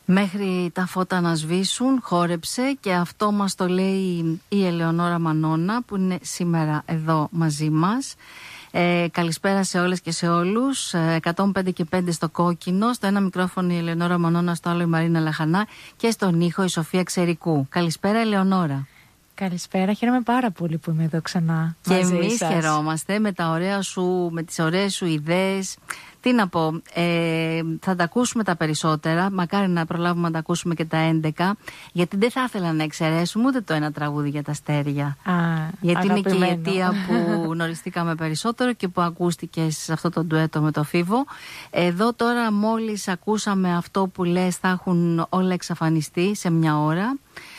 Μέχρι τα φώτα να σβήσουν, χόρεψε, και αυτό μας το λέει η Ελεονόρα Μανώνα, που είναι σήμερα εδώ μαζί μας. Καλησπέρα σε όλες και σε όλους. 105 και 5 στο κόκκινο, στο ένα μικρόφωνο η Ελεονόρα Μανώνα, στο άλλο η Μαρίνα Λαχανά, και στον ήχο η Σοφία Ξερικού. Καλησπέρα, Ελεονόρα. Καλησπέρα, χαίρομαι πάρα πολύ που είμαι εδώ ξανά. Και εμείς χαιρόμαστε με τις ωραίες σου ιδέες. Τι να πω, θα τα ακούσουμε τα περισσότερα. Μακάρι να προλάβουμε να τα ακούσουμε και τα 11. Γιατί δεν θα ήθελα να εξαιρέσουμε ούτε το ένα τραγούδι για τα αστέρια. Γιατί αγαπημένο. είναι και η αιτία που γνωριστήκαμε περισσότερο και που ακούστηκε σε αυτό το ντουέτο με το Φίβο. Εδώ τώρα μόλις ακούσαμε αυτό που λες, θα έχουν όλα εξαφανιστεί σε μια ώρα.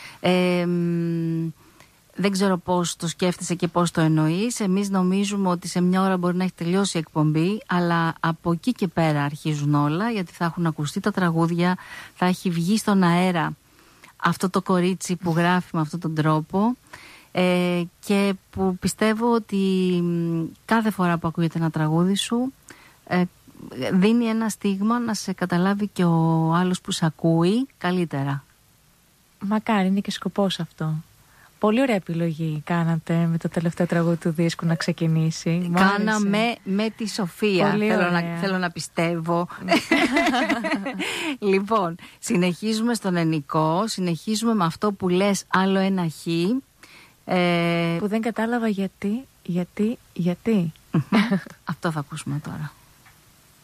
Δεν ξέρω πώς το σκέφτεσαι και πώς το εννοείς. Εμείς νομίζουμε ότι σε μια ώρα μπορεί να έχει τελειώσει η εκπομπή, αλλά από εκεί και πέρα αρχίζουν όλα, γιατί θα έχουν ακουστεί τα τραγούδια, θα έχει βγει στον αέρα αυτό το κορίτσι που γράφει με αυτόν τον τρόπο, και που πιστεύω ότι κάθε φορά που ακούγεται ένα τραγούδι σου δίνει ένα στίγμα να σε καταλάβει και ο άλλος που σε ακούει καλύτερα. Μακάρι, είναι και σκοπός αυτό. Πολύ ωραία επιλογή κάνατε με το τελευταίο τραγούδι του δίσκου να ξεκινήσει. Κάναμε με τη Σοφία. Θέλω να πιστεύω. Λοιπόν, συνεχίζουμε στον ενικό. Συνεχίζουμε με αυτό που λες, άλλο ένα χ. Που δεν κατάλαβα γιατί. Αυτό θα ακούσουμε τώρα.